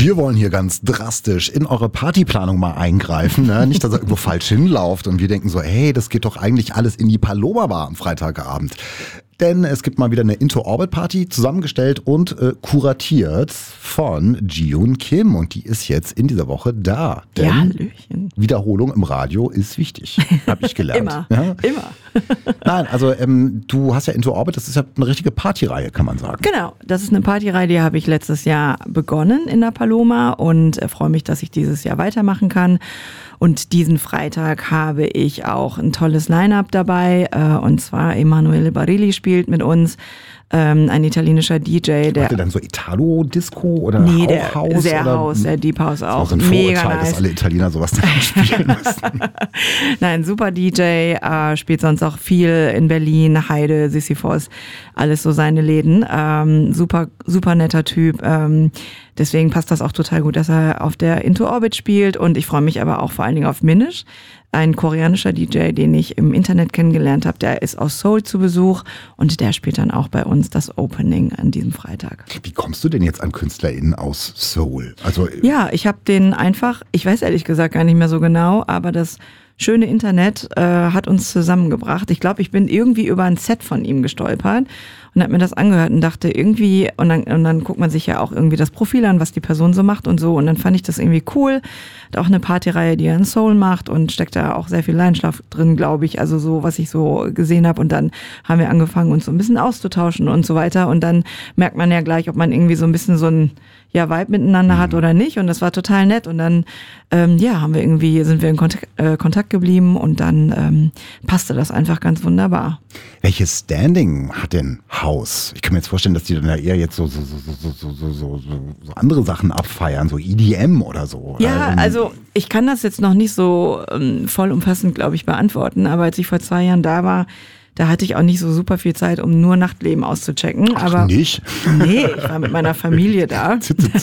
Wir wollen hier ganz drastisch in eure Partyplanung mal eingreifen. Ne? Nicht, dass ihr irgendwo falsch hinlauft und wir denken so, hey, das geht doch eigentlich alles in die Paloma Bar am Freitagabend. Denn es gibt mal wieder eine Into-Orbit-Party, zusammengestellt und kuratiert von Jiyoon Kim. Und die ist jetzt in dieser Woche da. Denn ja, Hallöchen. Wiederholung im Radio ist wichtig, habe ich gelernt. Immer, ja? immer. Nein, also du hast ja Into-Orbit, das ist ja eine richtige Partyreihe, kann man sagen. Genau, das ist eine Partyreihe, die habe ich letztes Jahr begonnen in der Paloma und freue mich, dass ich dieses Jahr weitermachen kann. Und diesen Freitag habe ich auch ein tolles Line-Up dabei, und zwar Emanuele Barilli spielt mit uns, ein italienischer DJ. Macht ihr dann so Italo-Disco oder nee, House? Sehr oder? House, sehr Deep House auch. Das ist so ein Mega Vorurteil, nice. dass alle Italiener sowas dann spielen müssen. Nein, super DJ, spielt sonst auch viel in Berlin, Heide, Sisyphos, alles so seine Läden. Super, super netter Typ. Deswegen passt das auch total gut, dass er auf der Into Orbit spielt. Und ich freue mich aber auch vor allen Dingen auf Minish, ein koreanischer DJ, den ich im Internet kennengelernt habe. Der ist aus Seoul zu Besuch und der spielt dann auch bei uns das Opening an diesem Freitag. Wie kommst du denn jetzt an KünstlerInnen aus Seoul? Also ja, ich habe den einfach, ich weiß ehrlich gesagt gar nicht mehr so genau, aber das schöne Internet hat uns zusammengebracht. Ich glaube, ich bin irgendwie über ein Set von ihm gestolpert und habe mir das angehört und dachte irgendwie, und dann guckt man sich ja auch irgendwie das Profil an, was die Person so macht und so. Und dann fand ich das irgendwie cool. Hat auch eine Partyreihe, die er in Soul macht und steckt da auch sehr viel Leidenschaft drin, glaube ich. Also so, was ich so gesehen habe. Und dann haben wir angefangen, uns so ein bisschen auszutauschen und so weiter. Und dann merkt man ja gleich, ob man irgendwie so ein bisschen so ein Vibe miteinander hat oder nicht. Und das war total nett. Und dann sind wir in Kontakt geblieben und dann passte das einfach ganz wunderbar. welches Standing hat denn House? Ich kann mir jetzt vorstellen, dass die dann ja eher jetzt so andere Sachen abfeiern, so EDM oder so. Ja, also ich kann das jetzt noch nicht so vollumfassend, glaube ich, beantworten. Aber als ich vor 2 Jahren da war, da hatte ich auch nicht so super viel Zeit, um nur Nachtleben auszuchecken. Ach, nicht? Nee, ich war mit meiner Familie da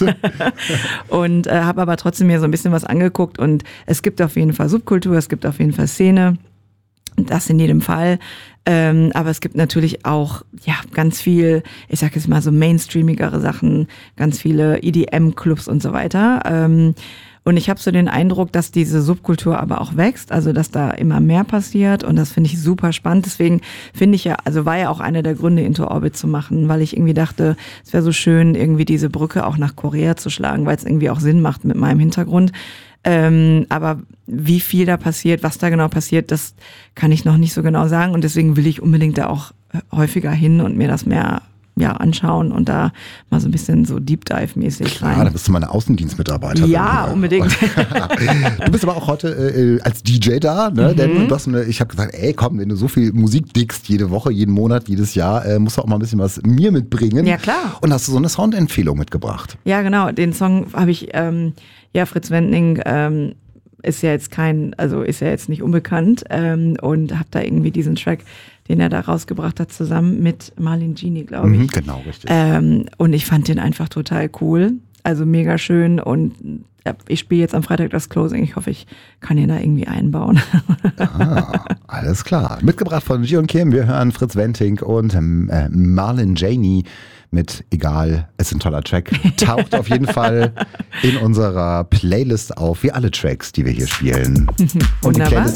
und habe aber trotzdem mir so ein bisschen was angeguckt. Und es gibt auf jeden Fall Subkultur, es gibt auf jeden Fall Szene. Das in jedem Fall. Aber es gibt natürlich auch ganz viel, ich sag jetzt mal so mainstreamigere Sachen, ganz viele EDM-Clubs und so weiter. Und ich habe so den Eindruck, dass diese Subkultur aber auch wächst, also dass da immer mehr passiert und das finde ich super spannend. Deswegen finde ich war ja auch einer der Gründe, Into Orbit zu machen, weil ich irgendwie dachte, es wäre so schön, irgendwie diese Brücke auch nach Korea zu schlagen, weil es irgendwie auch Sinn macht mit meinem Hintergrund. Aber wie viel da passiert, was da genau passiert, das kann ich noch nicht so genau sagen und deswegen will ich unbedingt da auch häufiger hin und mir das mehr anschauen und da mal so ein bisschen so Deep Dive-mäßig rein. Ja, da bist du meine Außendienstmitarbeiterin. Ja, unbedingt. Du bist aber auch heute als DJ da, ne? Denn ich habe gesagt, ey komm, wenn du so viel Musik dickst, jede Woche, jeden Monat, jedes Jahr, musst du auch mal ein bisschen was mir mitbringen. Ja, klar. Und hast du so eine Soundempfehlung mitgebracht. Ja, genau. Den Song habe ich, Fritz Wendling ist ja jetzt nicht unbekannt und habe da irgendwie diesen Track, den er da rausgebracht hat, zusammen mit Marlene Genie, glaube ich. Genau, richtig. Und ich fand den einfach total cool. Also mega schön und ich spiele jetzt am Freitag das Closing. Ich hoffe, ich kann ihn da irgendwie einbauen. Alles klar. Mitgebracht von Jiyoon Kim. Wir hören Fritz Wendling und Marlene Genie mit Egal, ist ein toller Track. Taucht auf jeden Fall in unserer Playlist auf, wie alle Tracks, die wir hier spielen. Und die Wunderbar. Playlist